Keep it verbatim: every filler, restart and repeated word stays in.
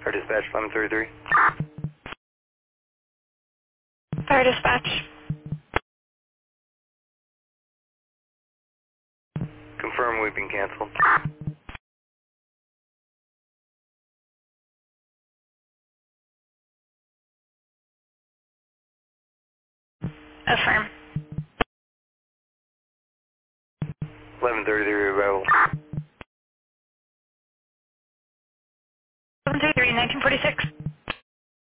Our dispatch eleven thirty-three. Fire dispatch. Confirm we've been canceled. Affirm. eleven thirty-three arrival. seven three three, nineteen forty-six.